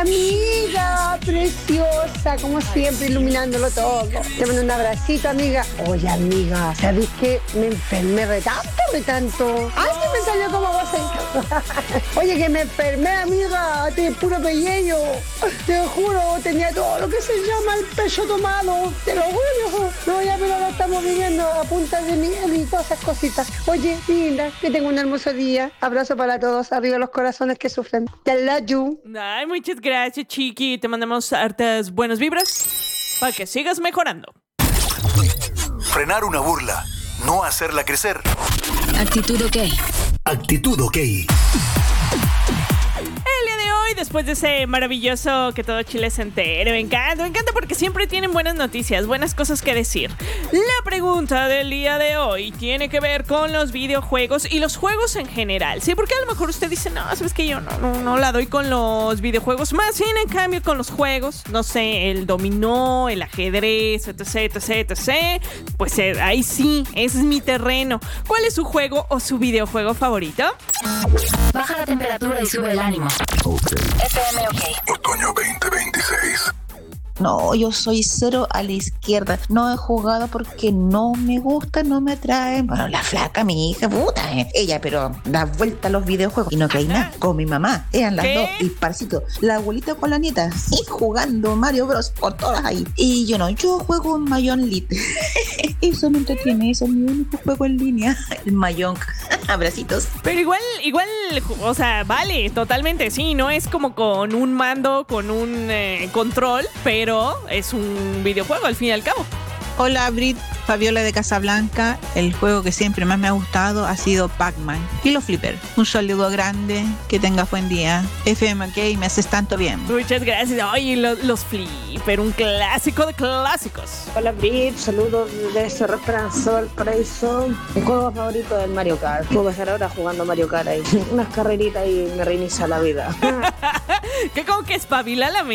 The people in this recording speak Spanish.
Amiga, preciosa, como siempre, iluminándolo todo. Te mando un abracito, amiga. Oye, amiga, ¿sabes qué? Me enfermé de tanto. ¡Ay, que me salió como vos! Oye, que me enfermé, amiga, de puro pellejo. Te juro, tenía todo lo que se llama el pecho tomado. Te lo juro. No, ya, pero ahora estamos viviendo a punta de miel y todas esas cositas. Oye, linda, que tenga un hermoso día. Abrazo para todos. Arriba los corazones que sufren. Te love you. Ay, muchas gracias, Chiqui. Te mandamos hartas buenas vibras para que sigas mejorando. Frenar una burla, no hacerla crecer. Actitud OK. Actitud OK. El día de hoy, después de ese maravilloso que todo Chile se entere, me encanta porque siempre tienen buenas noticias, buenas cosas que decir. La pregunta del día de hoy tiene que ver con los videojuegos y los juegos en general. Sí, porque a lo mejor usted dice, no, sabes que yo no la doy con los videojuegos, más bien en cambio con los juegos, no sé, el dominó, el ajedrez, etc. Pues ahí sí, ese es mi terreno. ¿Cuál es su juego o su videojuego favorito? Baja la temperatura y sube el ánimo. FM OK. Otoño 2026. No, yo soy cero a la izquierda. No he jugado porque no me gusta, no me atrae. Bueno, la flaca, mi hija, puta, ella, pero da vuelta a los videojuegos. Y no que hay nada, con mi mamá. Eran las dos, disparcitos. La abuelita con la nieta, y jugando Mario Bros. Por todas ahí. Y yo no, yo juego Mahjong Lit. Eso me entretiene, eso es mi único juego en línea. El Mahjong. Abracitos. Pero igual, o sea, vale, totalmente, sí, no es como con un mando, con un control, pero es un videojuego al fin y al cabo. Hola, Brit, Fabiola de Casablanca. El juego que siempre más me ha gustado ha sido Pac-Man y los Flipper. Un saludo grande, que tengas buen día. FM OK, me haces tanto bien. Muchas gracias. Oye, los Flipper, un clásico de clásicos. Hola, Brit, saludos desde Cerro Esperanza, Valparaíso. Mi juego favorito es el Mario Kart. Puedo estar ahora jugando Mario Kart ahí. Unas carreritas y me reinicia la vida. Que como que espabila la